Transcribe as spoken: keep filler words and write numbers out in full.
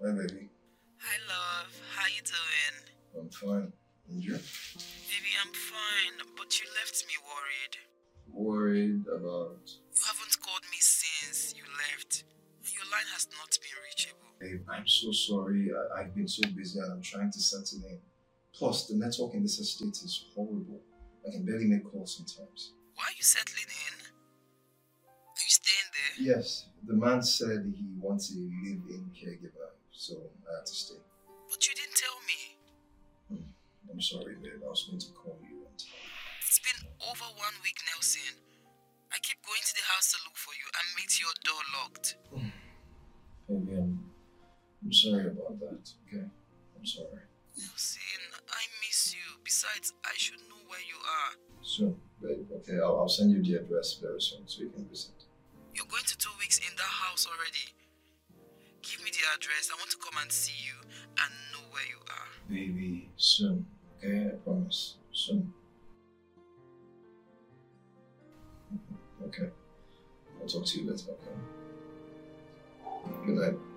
Hi, baby. Hi, love. How you doing? I'm fine. And you? Baby, I'm fine, but you left me worried. Worried about... You haven't called me since you left. Your line has not been reachable. Babe, I'm so sorry. I, I've been so busy and I'm trying to settle in. Plus, the network in this estate is horrible. I can barely make calls sometimes. Why are you settling in? Are you staying there? Yes, the man said he wants a live-in caregiver, so I had to stay. But you didn't tell me. Hmm. I'm sorry, babe. I was going to call you and tell you. It's been over one week, Nelson. I keep going to the house to look for you and meet your door locked. Baby, I'm, I'm sorry about that, okay? I'm sorry. Nelson, I miss you. Besides, I should know where you are. Soon, babe. Okay, I'll, I'll send you the address very soon so you can visit. You're going to two weeks in that house already. Give me the address. I want to come and see you and know where you are. Baby, soon. Okay, I promise. Soon. Okay. I'll talk to you later, okay? Good night.